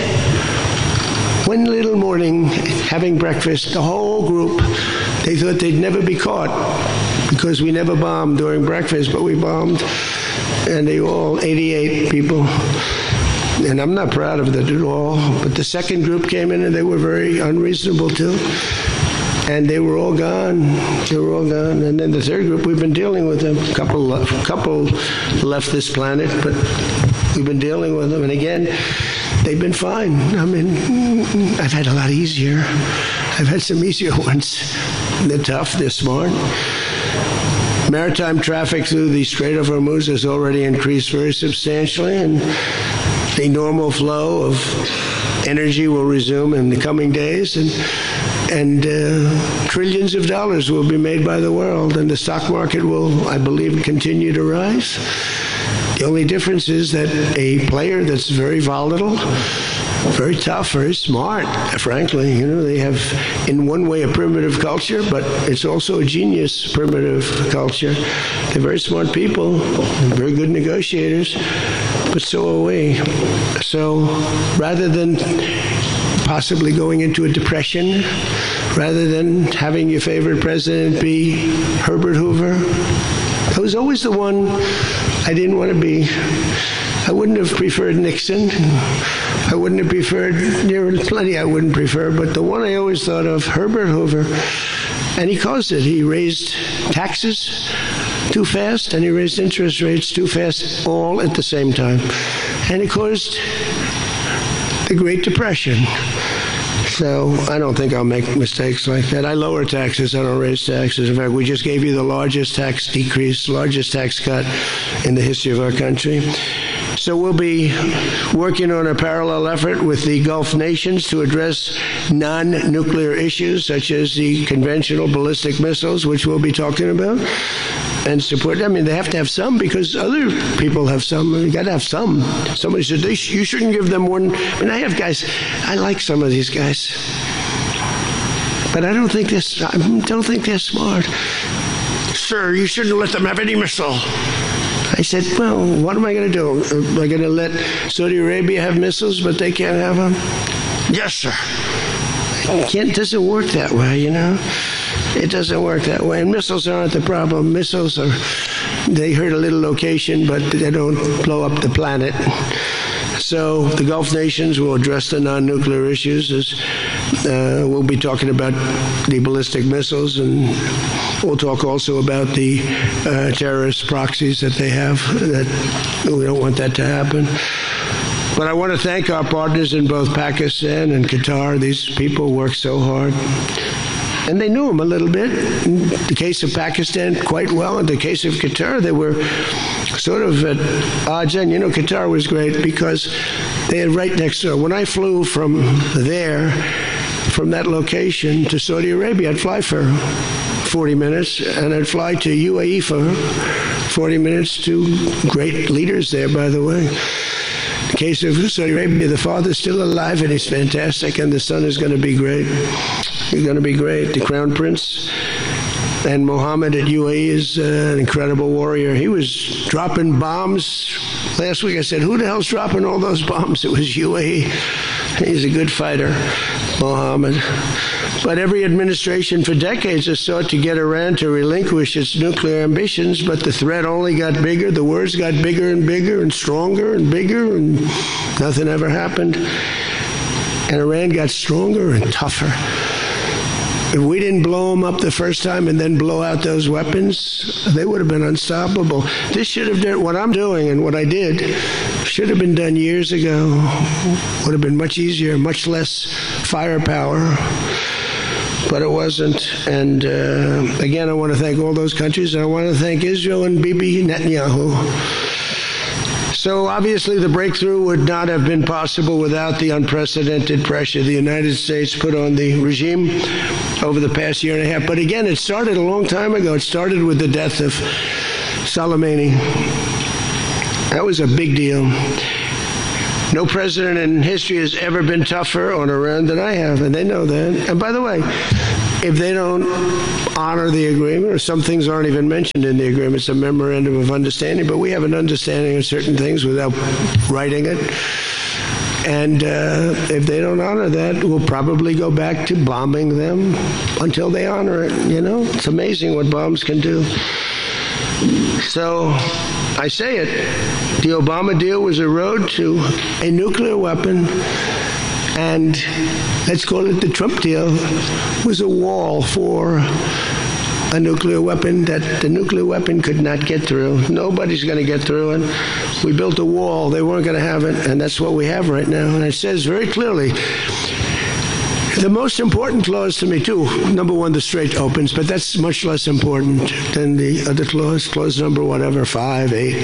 One little morning, having breakfast, the whole group, they thought they'd never be caught because we never bombed during breakfast, but we bombed. And they were all eighty-eight people. And I'm not proud of that at all. But the second group came in and they were very unreasonable too. And they were all gone. They were all gone. And then the third group, we've been dealing with them. A couple, a couple left this planet, but we've been dealing with them. And again, they've been fine. I mean, I've had a lot easier. I've had some easier ones. They're tough, they're smart. Maritime traffic through the Strait of Hormuz has already increased very substantially, and the normal flow of energy will resume in the coming days, and and uh, trillions of dollars will be made by the world, and the stock market will, I believe, continue to rise. The only difference is that a player that's very volatile, very tough, very smart, frankly. You know, they have, in one way, a primitive culture, but it's also a genius primitive culture. They're very smart people, very good negotiators, but so are we. So rather than possibly going into a depression, rather than having your favorite president be Herbert Hoover, I was always the one I didn't want to be. I wouldn't have preferred Nixon. I wouldn't have preferred, there were plenty I wouldn't prefer, but the one I always thought of, Herbert Hoover, and he caused it. He raised taxes too fast, and he raised interest rates too fast, all at the same time. And it caused the Great Depression. So I don't think I'll make mistakes like that. I lower taxes, I don't raise taxes. In fact, we just gave you the largest tax decrease, largest tax cut in the history of our country. So we'll be working on a parallel effort with the Gulf nations to address non-nuclear issues such as the conventional ballistic missiles, which we'll be talking about, and support. I mean, they have to have some because other people have some. You got to have some. Somebody said, they sh- you shouldn't give them one. I mean, I have guys, I like some of these guys, but I don't think they're, I don't think they're smart. Sir, you shouldn't let them have any missile. I said, well, what am I going to do? Am I going to let Saudi Arabia have missiles, but they can't have them? Yes, sir. It can't, doesn't work that way, you know? It doesn't work that way. And missiles aren't the problem. Missiles are, they hurt a little location, but they don't blow up the planet. So the Gulf nations will address the non-nuclear issues. As, uh, we'll be talking about the ballistic missiles, and we'll talk also about the uh, terrorist proxies that they have. That we don't want that to happen. But I want to thank our partners in both Pakistan and Qatar. These people work so hard. And they knew him a little bit. In the case of Pakistan, quite well. In the case of Qatar, they were sort of at odds. And, you know, Qatar was great because they had right next door. When I flew from there, from that location to Saudi Arabia, I'd fly for forty minutes, and I'd fly to U A E for forty minutes to great leaders there, by the way. In the case of Saudi Arabia, the father's still alive, and he's fantastic, and the son is going to be great. He's going to be great. The Crown Prince and Mohammed at U A E is uh, an incredible warrior. He was dropping bombs. Last week I said, who the hell's dropping all those bombs? It was U A E. He's a good fighter, Mohammed. But every administration for decades has sought to get Iran to relinquish its nuclear ambitions, but the threat only got bigger. The words got bigger and bigger and stronger and bigger, and nothing ever happened. And Iran got stronger and tougher. If we didn't blow them up the first time and then blow out those weapons, they would have been unstoppable. This should have done what I'm doing and what I did should have been done years ago. Would have been much easier, much less firepower. But it wasn't. And uh, again, I want to thank all those countries, and I want to thank Israel and Bibi Netanyahu. So obviously the breakthrough would not have been possible without the unprecedented pressure the United States put on the regime over the past year and a half. But again, it started a long time ago. It started with the death of Soleimani. That was a big deal. No president in history has ever been tougher on Iran than I have, and they know that. And by the way, if they don't honor the agreement, or some things aren't even mentioned in the agreement, it's a memorandum of understanding, but we have an understanding of certain things without writing it. And uh, if they don't honor that, we'll probably go back to bombing them until they honor it. You know, it's amazing what bombs can do. So I say it, the Obama deal was a road to a nuclear weapon, and let's call it the Trump deal, was a wall for a nuclear weapon that the nuclear weapon could not get through. Nobody's going to get through it. We built a wall. They weren't going to have it, and that's what we have right now. And it says very clearly, the most important clause to me, too, number one, the Strait opens, but that's much less important than the other clause, clause number whatever, five, eight,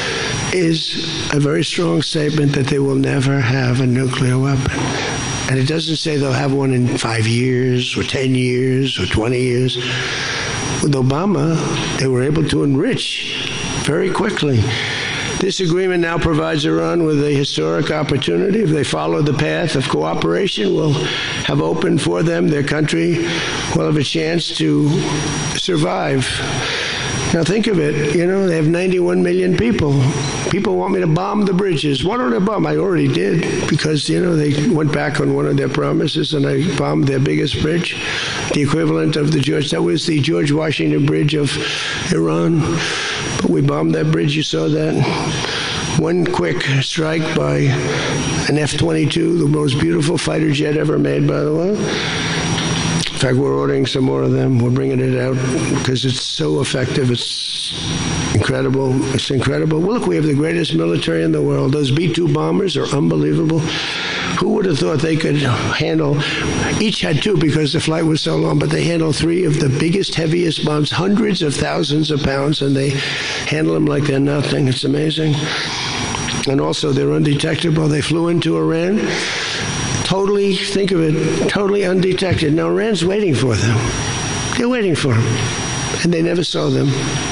is a very strong statement that they will never have a nuclear weapon. And it doesn't say they'll have one in five years or ten years or twenty years. With Obama, they were able to enrich very quickly. This agreement now provides Iran with a historic opportunity. If they follow the path of cooperation, will have opened for them. Their country will have a chance to survive. Now think of it, you know, they have ninety-one million people. People want me to bomb the bridges. Why don't I bomb? I already did, because, you know, they went back on one of their promises and I bombed their biggest bridge, the equivalent of the George, that was the George Washington Bridge of Iran. But we bombed that bridge, you saw that. One quick strike by an F twenty-two, the most beautiful fighter jet ever made, by the way. In fact, we're ordering some more of them. We're bringing it out because it's so effective. It's incredible. It's incredible. Well, look, we have the greatest military in the world. Those B two bombers are unbelievable. Who would have thought they could handle, each had two because the flight was so long, but they handle three of the biggest, heaviest bombs, hundreds of thousands of pounds, and they handle them like they're nothing. It's amazing. And also, they're undetectable. They flew into Iran. Totally, think of it, totally undetected. Now, Iran's waiting for them. They're waiting for them. And they never saw them.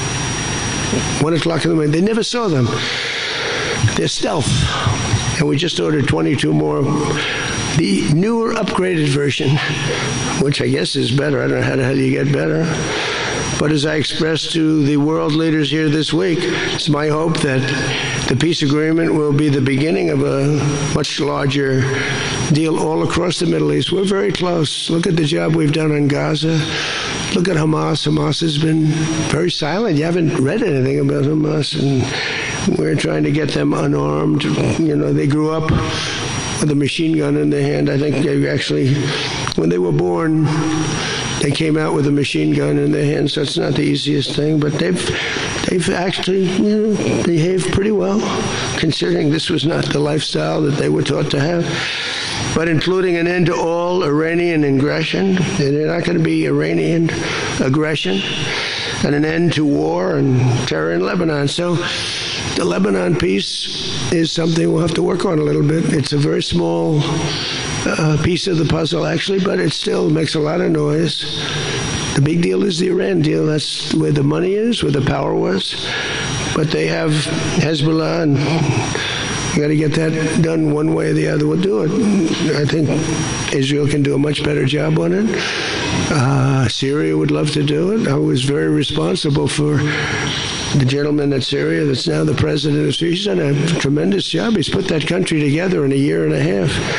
One o'clock in the morning, they never saw them. They're stealth. And we just ordered twenty-two more. The newer, upgraded version, which I guess is better. I don't know how the hell you get better. But as I expressed to the world leaders here this week, it's my hope that the peace agreement will be the beginning of a much larger deal all across the Middle East. We're very close. Look at the job we've done on Gaza. Look at Hamas. Hamas has been very silent. You haven't read anything about Hamas, and we're trying to get them unarmed. You know, they grew up with a machine gun in their hand. I think they actually, when they were born, they came out with a machine gun in their hand, so it's not the easiest thing, but they've they've actually, you know, behaved pretty well, considering this was not the lifestyle that they were taught to have. But including an end to all Iranian aggression, they're not going to be Iranian aggression, and an end to war and terror in Lebanon. So the Lebanon peace is something we'll have to work on a little bit. It's a very small uh, piece of the puzzle, actually, but it still makes a lot of noise. The big deal is the Iran deal. That's where the money is, where the power was. But they have Hezbollah, and you got to get that done one way or the other. We'll do it. I think Israel can do a much better job on it. Uh, Syria would love to do it. I was very responsible for the gentleman at Syria that's now the president of Syria. He's done a tremendous job. He's put that country together in a year and a half.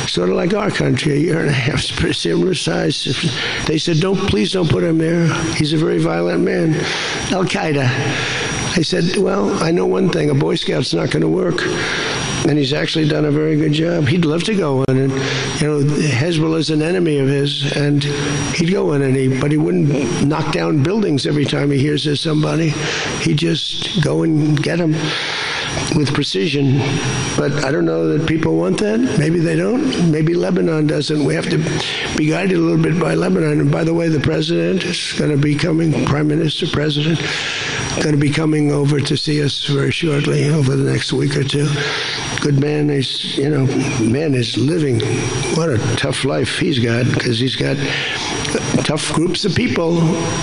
sort of like our country, a year and a half, it's pretty similar size. They said, "Don't, please don't put him there. He's a very violent man." Al-Qaeda. I said, well, I know one thing, a Boy Scout's not going to work. And he's actually done a very good job. He'd love to go in, and you know, Hezbollah is an enemy of his, and he'd go in, and he, but he wouldn't knock down buildings every time he hears there's somebody. He'd just go and get them with precision. But I don't know that people want that. Maybe they don't. Maybe Lebanon doesn't. We have to be guided a little bit by Lebanon. And by the way, the president is going to be coming, Prime Minister, President, going to be coming over to see us very shortly, over the next week or two. Good man. He's, you know, man is living. What a tough life he's got, because he's got tough groups of people.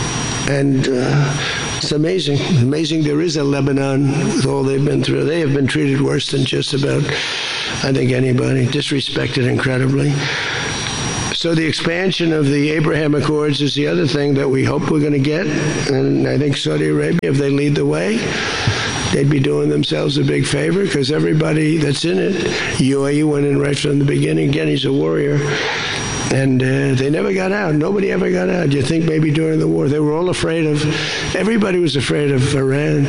And uh, it's amazing. Amazing there is a Lebanon with all they've been through. They have been treated worse than just about, I think, anybody. Disrespected incredibly. So the expansion of the Abraham Accords is the other thing that we hope we're going to get. And I think Saudi Arabia, if they lead the way, they'd be doing themselves a big favor, because everybody that's in it, U A E went in right from the beginning. Again, he's a warrior. And uh, they never got out. Nobody ever got out. You think maybe during the war. They were all afraid of, everybody was afraid of Iran.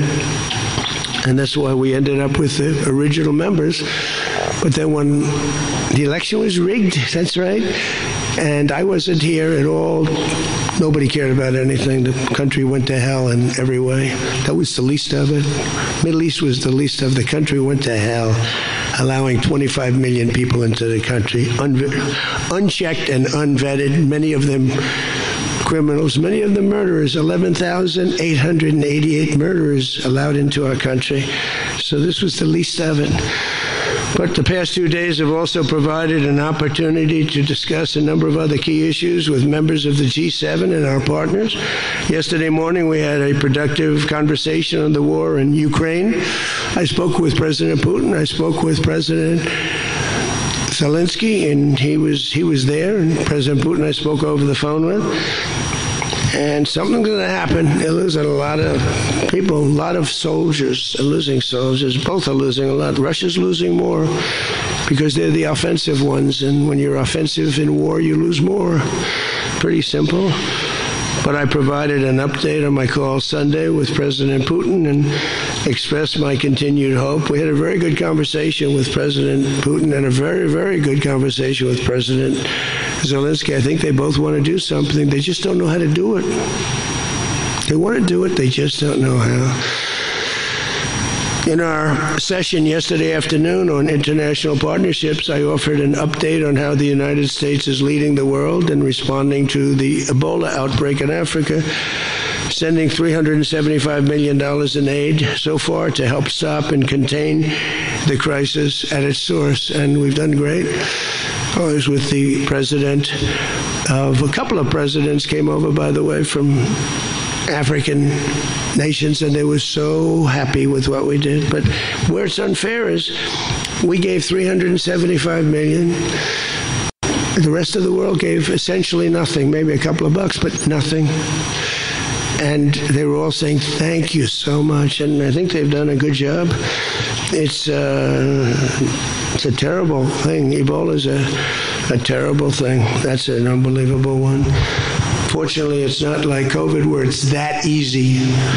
And that's why we ended up with the original members. But then when the election was rigged, that's right, and I wasn't here at all, nobody cared about anything. The country went to hell in every way. That was the least of it. Middle East was the least of the country went to hell, allowing twenty-five million people into the country, un- unchecked and unvetted, many of them criminals, many of them murderers, eleven thousand eight hundred eighty-eight murderers allowed into our country. So this was the least of it. But the past two days have also provided an opportunity to discuss a number of other key issues with members of the G seven and our partners. Yesterday morning, we had a productive conversation on the war in Ukraine. I spoke with President Putin. I spoke with President Zelensky, and he was he was there. And President Putin I spoke over the phone with. And something's going to happen. They're losing a lot of people, a lot of soldiers are losing soldiers. Both are losing a lot. Russia's losing more because they're the offensive ones. And when you're offensive in war, you lose more. Pretty simple. But I provided an update on my call Sunday with President Putin and expressed my continued hope. We had a very good conversation with President Putin and a very, very good conversation with President Zelensky. I think they both want to do something. They just don't know how to do it. They want to do it. They just don't know how. In our session yesterday afternoon on international partnerships, I offered an update on how the United States is leading the world in responding to the Ebola outbreak in Africa, sending three hundred seventy-five million dollars in aid so far to help stop and contain the crisis at its source. And we've done great. I was with the president of a couple of presidents came over, by the way, from African nations, and they were so happy with what we did. But where it's unfair is we gave three hundred seventy-five million dollars. The rest of the world gave essentially nothing, maybe a couple of bucks, but nothing. And they were all saying, thank you so much. And I think they've done a good job. It's, uh, it's a terrible thing. Ebola is a, a terrible thing. That's an unbelievable one. Fortunately, it's not like COVID where it's that easy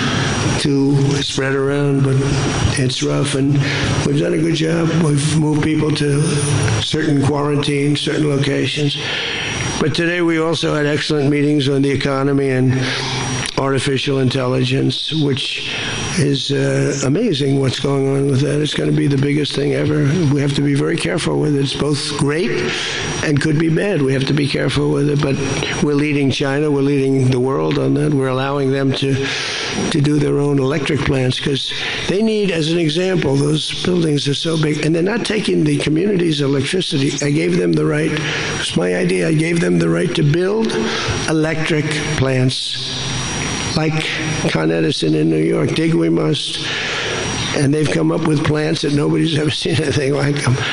to spread around, but it's rough, and we've done a good job. We've moved people to certain quarantines, certain locations. But today we also had excellent meetings on the economy and artificial intelligence, which is uh, amazing what's going on with that. It's going to be the biggest thing ever. We have to be very careful with it. It's both great and could be bad. We have to be careful with it, but we're leading China. We're leading the world on that. We're allowing them to to do their own electric plants because they need, as an example, those buildings are so big, and they're not taking the community's electricity. I gave them the right. It's my idea. I gave them the right to build electric plants like Con Edison in New York. Dig we must. And they've come up with plants that nobody's ever seen anything like them.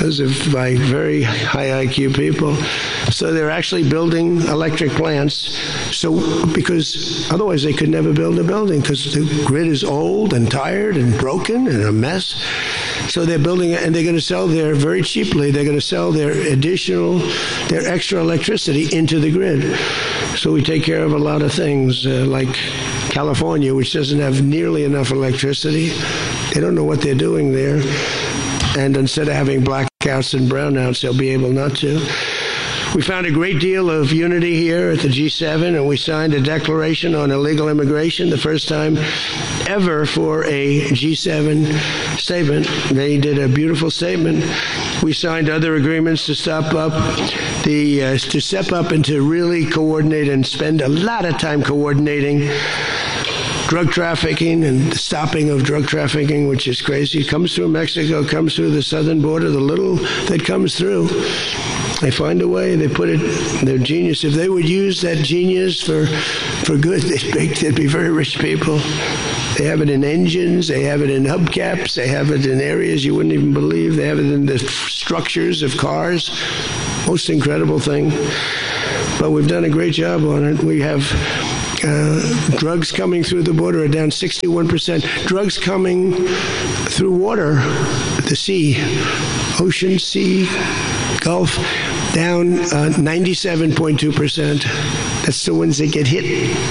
Those are by very high I Q people. So they're actually building electric plants. So because otherwise they could never build a building because the grid is old and tired and broken and a mess. So they're building it, and they're going to sell their very cheaply. They're going to sell their additional, their extra electricity into the grid. So we take care of a lot of things, uh, like California, which doesn't have nearly enough electricity. They don't know what they're doing there. And instead of having blackouts and brownouts, they'll be able not to. We found a great deal of unity here at the G seven, and we signed a declaration on illegal immigration, the first time ever for a G seven statement. They did a beautiful statement. We signed other agreements to stop up the uh, to step up and to really coordinate and spend a lot of time coordinating drug trafficking and the stopping of drug trafficking, which is crazy. It comes through Mexico, comes through the southern border, the little that comes through. They find a way, they put it, they're genius. If they would use that genius for, for good, they'd, make, they'd be very rich people. They have it in engines, they have it in hubcaps, they have it in areas you wouldn't even believe, they have it in the structures of cars. Most incredible thing. But we've done a great job on it. We have uh, drugs coming through the border are down sixty-one percent. Drugs coming through water, the sea, ocean, sea, Gulf, down uh, ninety-seven point two percent. That's the ones that get hit.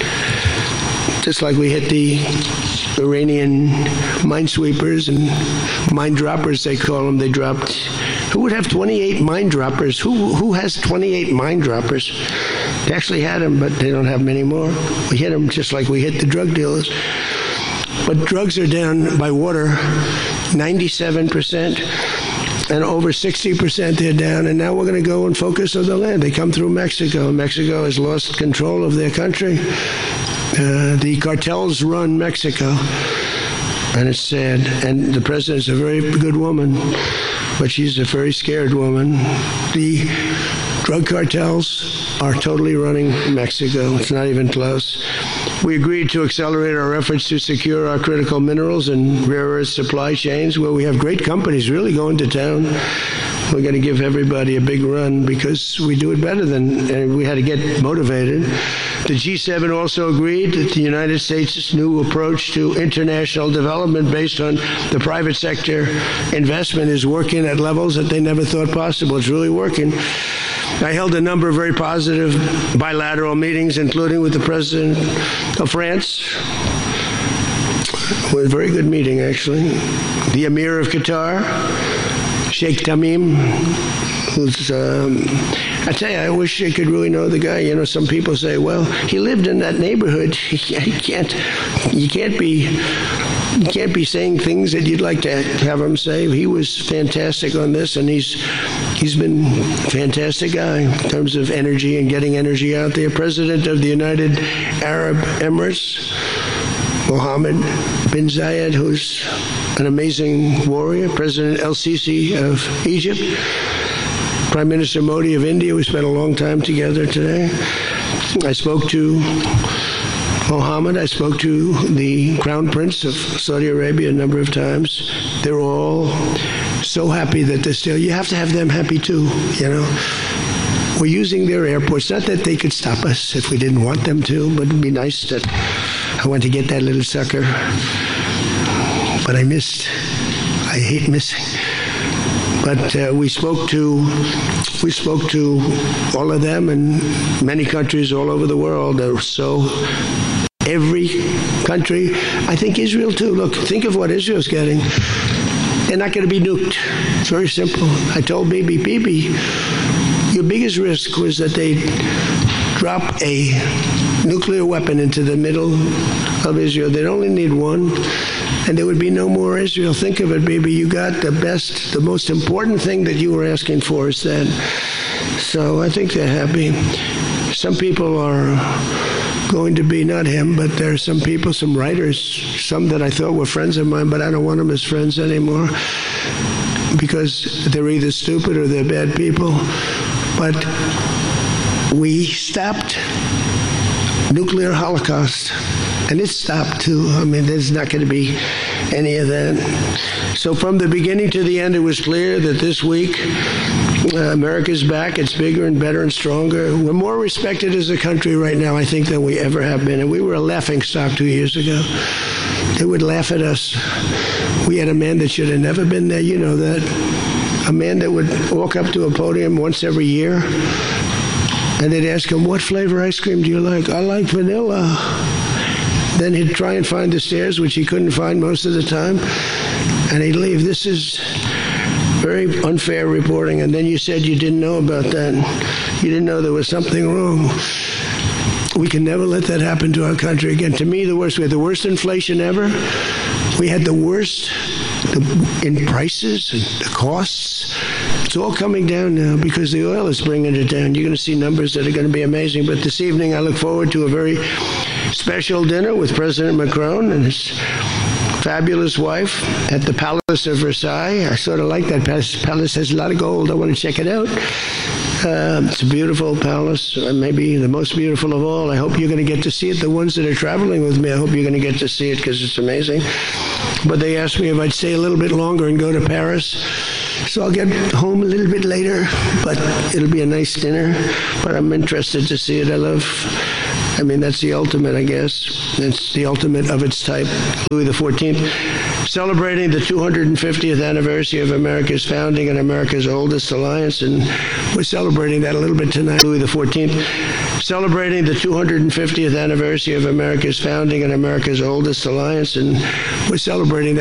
Just like we hit the Iranian minesweepers and mine droppers, they call them. They dropped. Who would have twenty-eight mine droppers? Who who has twenty-eight mine droppers? They actually had them, but they don't have them anymore. We hit them just like we hit the drug dealers. But drugs are down by water ninety-seven percent. And over sixty percent they're down, and now we're going to go and focus on the land. They come through Mexico. Mexico has lost control of their country. Uh, the cartels run Mexico, and it's sad. And the president's a very good woman, but she's a very scared woman. The drug cartels are totally running Mexico. It's not even close. We agreed to accelerate our efforts to secure our critical minerals and rare earth supply chains, where we have great companies really going to town. We're going to give everybody a big run because we do it better than, and we had to get motivated. The G seven also agreed that the United States' new approach to international development based on the private sector investment is working at levels that they never thought possible. It's really working. I held a number of very positive bilateral meetings, including with the President of France. It was a very good meeting, actually. The Emir of Qatar, Sheikh Tamim, who's, um, I tell you, I wish I could really know the guy. You know, some people say, well, he lived in that neighborhood. He can't, you can't be... You can't be saying things that you'd like to have him say. He was fantastic on this, and he's he's been a fantastic guy in terms of energy and getting energy out there. President of the United Arab Emirates, Mohammed bin Zayed, who's an amazing warrior. President El-Sisi of Egypt. Prime Minister Modi of India. We spent a long time together today. I spoke to Mohammed. I spoke to the Crown Prince of Saudi Arabia a number of times. They're all so happy that they're still, you have to have them happy too, you know. We're using their airports, not that they could stop us if we didn't want them to, but it'd be nice that I went to get that little sucker. But I missed, I hate missing. But uh, we spoke to we spoke to all of them and many countries all over the world. They're so every country, I think Israel too. Look, think of what Israel's getting. They're not going to be nuked. It's very simple. I told Bibi, Bibi, your biggest risk was that they drop a nuclear weapon into the middle of Israel. They'd only need one, and there would be no more Israel. Think of it, baby. You got the best, the most important thing that you were asking for is that. So I think they're happy. Some people are going to be, not him, but there are some people, some writers, some that I thought were friends of mine, but I don't want them as friends anymore because they're either stupid or they're bad people. But we stopped nuclear holocaust, and it stopped too. I mean, there's not going to be any of that. So from the beginning to the end, it was clear that this week, uh, America's back. It's bigger and better and stronger. We're more respected as a country right now, I think, than we ever have been. And we were a laughingstock two years ago. They would laugh at us. We had a man that should have never been there. You know that. A man that would walk up to a podium once every year, and they'd ask him, what flavor ice cream do you like? I like vanilla. Then he'd try and find the stairs, which he couldn't find most of the time, and he'd leave. This is very unfair reporting. And then you said you didn't know about that. You didn't know there was something wrong. We can never let that happen to our country again. To me, the worst. We had the worst inflation ever. We had the worst in prices and the costs. It's all coming down now because the oil is bringing it down. You're going to see numbers that are going to be amazing. But this evening, I look forward to a very special dinner with President Macron and his fabulous wife at the Palace of Versailles. I sort of like that palace. Palace has a lot of gold. I want to check it out. Uh, it's a beautiful palace, uh, maybe the most beautiful of all. I hope you're going to get to see it. The ones that are traveling with me, I hope you're going to get to see it because it's amazing. But they asked me if I'd stay a little bit longer and go to Paris. So I'll get home a little bit later, but it'll be a nice dinner. But I'm interested to see it. I love, I mean, that's the ultimate, I guess. It's the ultimate of its type. Louis the fourteenth, celebrating the two hundred fiftieth anniversary of America's founding and America's oldest alliance. And we're celebrating that a little bit tonight. Louis the fourteenth, celebrating the two hundred fiftieth anniversary of America's founding and America's oldest alliance. And we're celebrating that.